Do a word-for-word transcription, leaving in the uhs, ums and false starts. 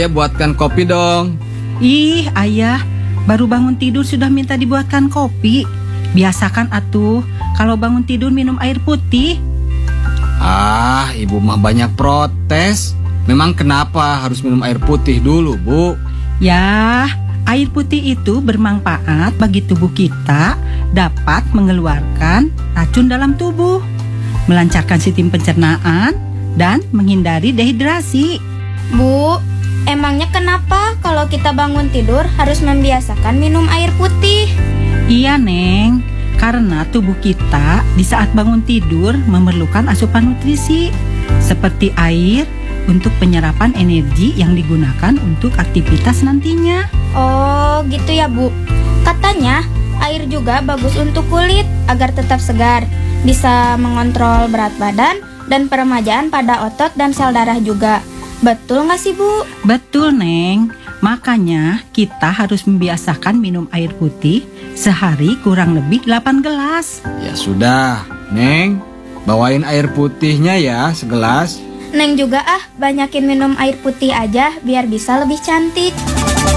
Dede buatkan kopi dong. Ih, ayah, baru bangun tidur sudah minta dibuatkan kopi. Biasakan atuh, kalau bangun tidur minum air putih. Ah, ibu mah banyak protes. Memang kenapa harus minum air putih dulu, Bu? Ya, air putih itu bermanfaat bagi tubuh kita, dapat mengeluarkan racun dalam tubuh, melancarkan sistem pencernaan, dan menghindari dehidrasi. Bu, emangnya kenapa kalau kita bangun tidur harus membiasakan minum air putih? Iya, Neng, karena tubuh kita di saat bangun tidur memerlukan asupan nutrisi seperti air untuk penyerapan energi yang digunakan untuk aktivitas nantinya. Oh, gitu ya, Bu. Katanya air juga bagus untuk kulit agar tetap segar, bisa mengontrol berat badan dan peremajaan pada otot dan sel darah juga. Betul nggak sih, Bu? Betul, Neng. Makanya kita harus membiasakan minum air putih sehari kurang lebih delapan gelas. Ya sudah, Neng. Bawain air putihnya ya, segelas. Neng juga ah, banyakin minum air putih aja biar bisa lebih cantik.